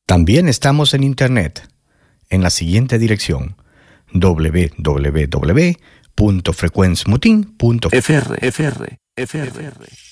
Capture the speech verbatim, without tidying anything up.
También estamos en Internet, en la siguiente dirección: doble u doble u doble u punto frecuencia motín punto f r.